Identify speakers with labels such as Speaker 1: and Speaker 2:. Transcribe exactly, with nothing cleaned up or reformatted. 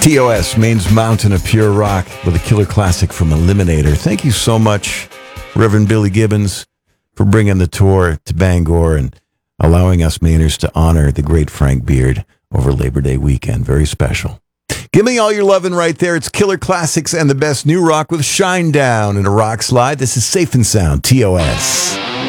Speaker 1: T O S, Maine's Mountain of Pure Rock, with a killer classic from Eliminator. Thank you so much, Reverend Billy Gibbons, for bringing the tour to Bangor and allowing us Mainers to honor the great Frank Beard over Labor Day weekend. Very special. Give me all your loving right there. It's killer classics and the best new rock with Shinedown and a rock slide. This is Safe and Sound, T O S.